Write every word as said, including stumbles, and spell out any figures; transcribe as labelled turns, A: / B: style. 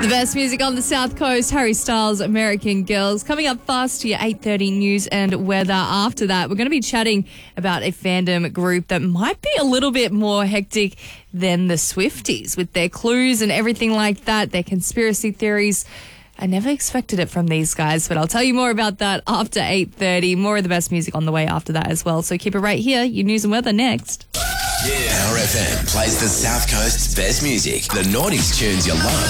A: The best music on the South Coast, Harry Styles, American Girls. Coming up fast to your eight thirty news and weather. After that, we're going to be chatting about a fandom group that might be a little bit more hectic than the Swifties with their clues and everything like that, their conspiracy theories. I never expected it from these guys, but I'll tell you more about that after eight thirty. More of the best music on the way after that as well. So keep it right here. Your news and weather next.
B: Yeah. Power F M plays the South Coast's best music. The noughties tunes you love.